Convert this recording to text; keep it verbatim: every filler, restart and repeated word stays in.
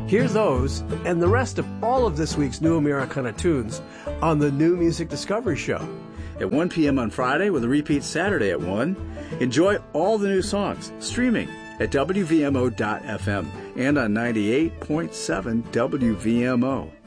Hear those and the rest of all of this week's New Americana tunes on the New Music Discovery Show. At one p.m. on Friday with a repeat Saturday at one. Enjoy all the new songs streaming at W V M O dot F M and on ninety-eight point seven W V M O.